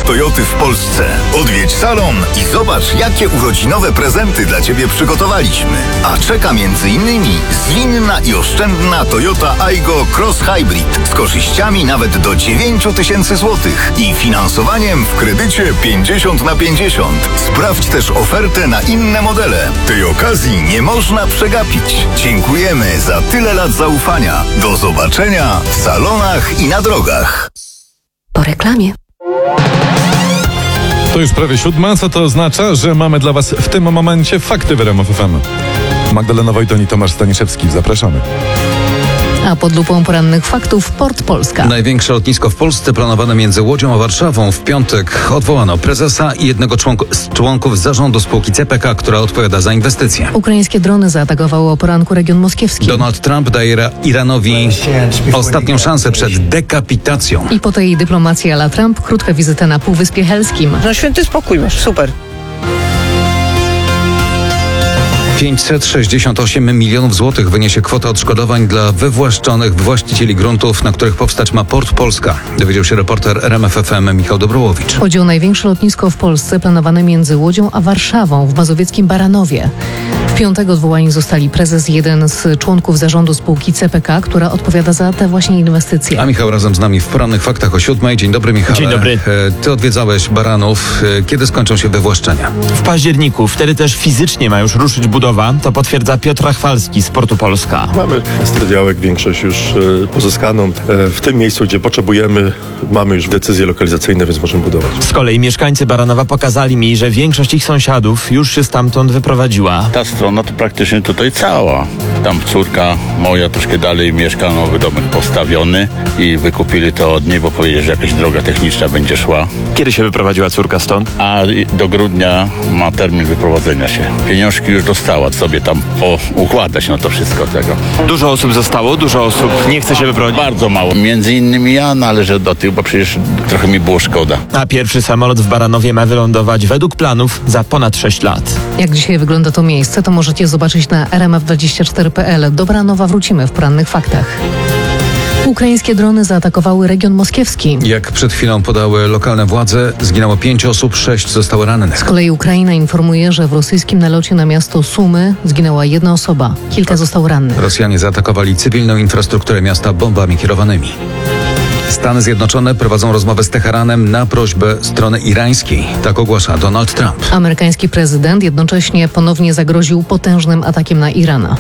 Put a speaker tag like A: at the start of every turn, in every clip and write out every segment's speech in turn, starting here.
A: Toyoty w Polsce. Odwiedź salon i zobacz, jakie urodzinowe prezenty dla Ciebie przygotowaliśmy. A czeka m.in. zwinna i oszczędna Toyota Aygo Cross Hybrid z korzyściami nawet do 9 tysięcy złotych i finansowaniem w kredycie 50/50. Sprawdź też ofertę na inne modele. Tej okazji nie można przegapić. Dziękujemy za tyle lat zaufania. Do zobaczenia w salonach i na drogach.
B: Po reklamie.
C: To już prawie 7, co to oznacza, że mamy dla Was w tym momencie fakty w RMF FM. Magdalena Wojton i Tomasz Staniszewski, zapraszamy.
B: A pod lupą porannych faktów Port Polska.
D: Największe lotnisko w Polsce planowane między Łodzią a Warszawą. W piątek odwołano prezesa i jednego z członków zarządu spółki CPK, która odpowiada za inwestycje.
B: Ukraińskie drony zaatakowały o poranku region moskiewski.
D: Donald Trump daje Iranowi ostatnią szansę przed dekapitacją.
B: I po tej dyplomacji à la Trump krótka wizyta na Półwyspie Helskim.
E: No święty spokój masz, super.
D: 568 milionów złotych wyniesie kwota odszkodowań dla wywłaszczonych właścicieli gruntów, na których powstać ma Port Polska. Dowiedział się reporter RMF FM Michał Dobrołowicz.
B: Chodzi o największe lotnisko w Polsce planowane między Łodzią a Warszawą w mazowieckim Baranowie. W piątek odwołani zostali prezes i jeden z członków zarządu spółki CPK, która odpowiada za te właśnie inwestycje.
D: A Michał razem z nami w porannych faktach o 7. Dzień dobry, Michale.
F: Dzień dobry.
D: Ty odwiedzałeś Baranów. Kiedy skończą się wywłaszczenia?
F: W październiku. Wtedy też fizycznie ma już ruszyć budowa. To potwierdza Piotr Chwalski z Portu Polska.
G: Mamy strategiałek, większość już pozyskaną. W tym miejscu, gdzie potrzebujemy, mamy już decyzje lokalizacyjne, więc możemy budować.
F: Z kolei mieszkańcy Baranowa pokazali mi, że większość ich sąsiadów już się stamtąd wyprowadziła.
H: Ta strona to praktycznie tutaj cała. Tam córka moja troszkę dalej mieszka, nowy domek postawiony i wykupili to od niej, bo powiedzieli, że jakaś droga techniczna będzie szła.
F: Kiedy się wyprowadziła córka stąd?
H: A do grudnia ma termin wyprowadzenia się. Pieniążki już dostała, sobie tam układać na to wszystko tego.
F: Dużo osób zostało, dużo osób nie chce się wyprowadzić.
H: Bardzo mało. Między innymi ja należę do tych, bo przecież trochę mi było szkoda.
F: A pierwszy samolot w Baranowie ma wylądować według planów za ponad 6 lat.
B: Jak dzisiaj wygląda to miejsce, to możecie zobaczyć na rmf24.pl. Do Baranowa wrócimy w porannych faktach. Ukraińskie drony zaatakowały region moskiewski.
D: Jak przed chwilą podały lokalne władze, zginęło 5 osób, 6 zostało rannych.
B: Z kolei Ukraina informuje, że w rosyjskim nalocie na miasto Sumy zginęła 1 osoba. Kilka zostało rannych.
D: Rosjanie zaatakowali cywilną infrastrukturę miasta bombami kierowanymi. Stany Zjednoczone prowadzą rozmowę z Teheranem na prośbę strony irańskiej. Tak ogłasza Donald Trump.
B: Amerykański prezydent jednocześnie ponownie zagroził potężnym atakiem na Iran.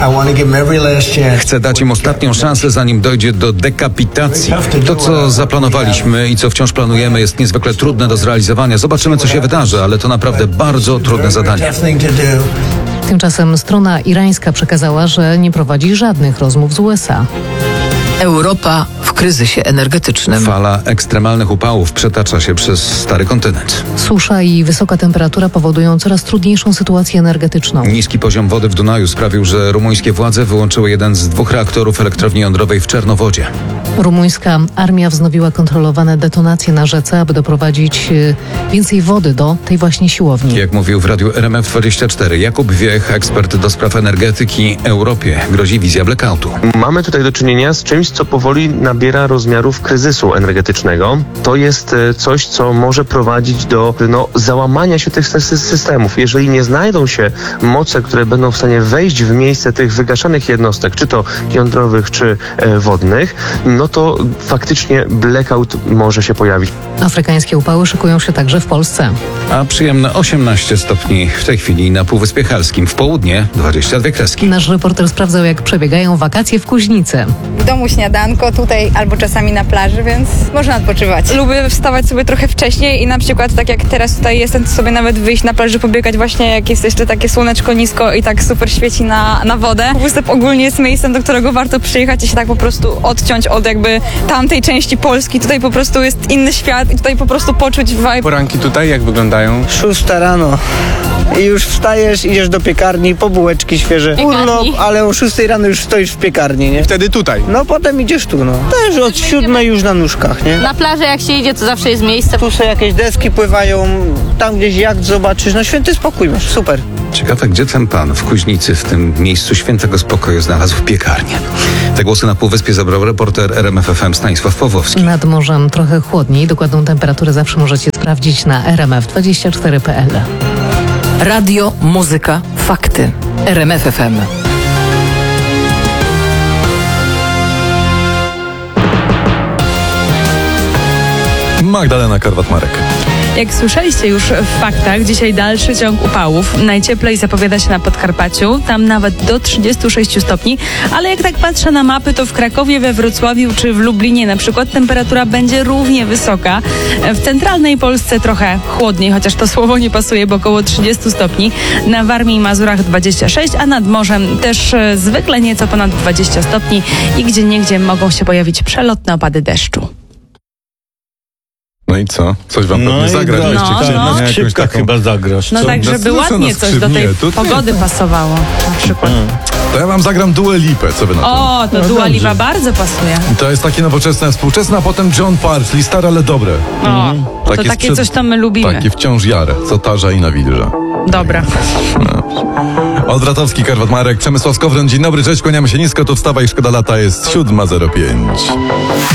D: Chcę dać im ostatnią szansę, zanim dojdzie do dekapitacji. To, co zaplanowaliśmy i co wciąż planujemy, jest niezwykle trudne do zrealizowania. Zobaczymy, co się wydarzy, ale to naprawdę bardzo trudne zadanie.
B: Tymczasem strona irańska przekazała, że nie prowadzi żadnych rozmów z USA.
I: Europa w kryzysie energetycznym.
D: Fala ekstremalnych upałów przetacza się przez stary kontynent.
B: Susza i wysoka temperatura powodują coraz trudniejszą sytuację energetyczną.
D: Niski poziom wody w Dunaju sprawił, że rumuńskie władze wyłączyły jeden z 2 reaktorów elektrowni jądrowej w Czernowodzie.
B: Rumuńska armia wznowiła kontrolowane detonacje na rzece, aby doprowadzić więcej wody do tej właśnie siłowni.
D: Jak mówił w radiu RMF24 Jakub Wiech, ekspert do spraw energetyki, Europie grozi wizja blackoutu.
J: Mamy tutaj do czynienia z czymś, co powoli nabiera rozmiarów kryzysu energetycznego. To jest coś, co może prowadzić do załamania się tych systemów. Jeżeli nie znajdą się moce, które będą w stanie wejść w miejsce tych wygaszanych jednostek, czy to jądrowych, czy wodnych, no to faktycznie blackout może się pojawić.
B: Afrykańskie upały szykują się także w Polsce.
D: A przyjemne 18 stopni w tej chwili na Półwyspie Helskim. W południe 22 kreski.
B: Nasz reporter sprawdzał, jak przebiegają wakacje w Kuźnicy.
K: W domu śniadanko, tutaj albo czasami na plaży, więc można odpoczywać.
L: Lubię wstawać sobie trochę wcześniej i na przykład tak jak teraz tutaj jestem, to sobie nawet wyjść na plaży, pobiegać właśnie jak jest jeszcze takie słoneczko nisko i tak super świeci na wodę. Występ ogólnie jest miejscem, do którego warto przyjechać i się tak po prostu odciąć od jakby tamtej części Polski. Tutaj po prostu jest inny świat i tutaj po prostu poczuć vibe.
M: Poranki tutaj jak wyglądają?
E: 6 rano. I już wstajesz, idziesz do piekarni, po bułeczki świeże. Urlop, ale o 6 rano już stoisz w piekarni, nie?
M: Wtedy tutaj.
E: No potem idziesz tu, no. Też od 7 już na nóżkach, nie?
N: Na plażę jak się idzie, to zawsze jest miejsce.
E: Tu sobie jakieś deski pływają, tam gdzieś jacht zobaczysz, no święty spokój masz, super.
D: Ciekawe, gdzie ten pan w Kuźnicy, w tym miejscu świętego spokoju, znalazł piekarnię. Te głosy na Półwyspie zabrał reporter RMF FM Stanisław Pawłowski.
B: Nad morzem trochę chłodniej. Dokładną temperaturę zawsze możecie sprawdzić na rmf24.pl.
I: Radio, muzyka, fakty. RMF FM.
C: Magdalena Karwat-Marek.
M: Jak słyszeliście już w faktach, dzisiaj dalszy ciąg upałów. Najcieplej zapowiada się na Podkarpaciu, tam nawet do 36 stopni, ale jak tak patrzę na mapy, to w Krakowie, we Wrocławiu czy w Lublinie na przykład temperatura będzie równie wysoka. W centralnej Polsce trochę chłodniej, chociaż to słowo nie pasuje, bo około 30 stopni. Na Warmii i Mazurach 26, a nad morzem też zwykle nieco ponad 20 stopni i gdzieniegdzie mogą się pojawić przelotne opady deszczu.
C: No i co? Coś wam pewnie zagrać.
M: Na
H: skrzypkach chyba zagrasz.
M: No tak, żeby ładnie coś do tej pogody pasowało na przykład.
C: To ja wam zagram Dua Lipę, co wy na to?
M: O, to Dua Lipa bardzo pasuje.
C: To jest takie nowoczesne, współczesne, a potem John Parsley, stare, ale dobre.
M: O, to takie coś tam my lubimy.
C: Takie wciąż jare, co tarza i nawilża.
M: Dobra.
C: No. Olbratowski, Karwat-Marek, Przemysław Skowron, dzień dobry, cześć, kłaniamy się nisko, tu wstawa i szkoda lata, jest 7:05.